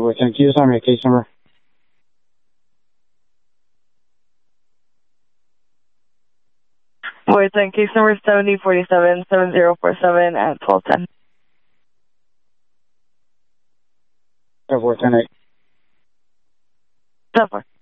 February 10. Can you just tell me a case number? February 10, case number 7047-7047 at 1210. February 10. 10-4.